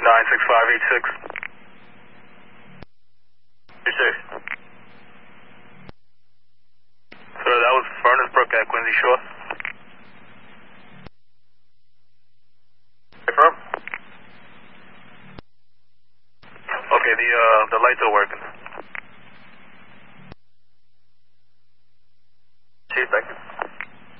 96586. Yes, sir. Sir, that was Furnace Brook at Quincy Shore. Confirm? Okay, the lights are working. Chief, thank you.